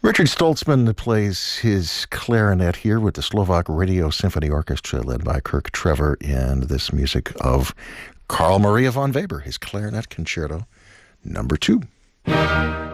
Richard Stoltzman plays his clarinet here with the Slovak Radio Symphony Orchestra led by Kirk Trevor in this music of Carl Maria von Weber, his Clarinet Concerto number 2.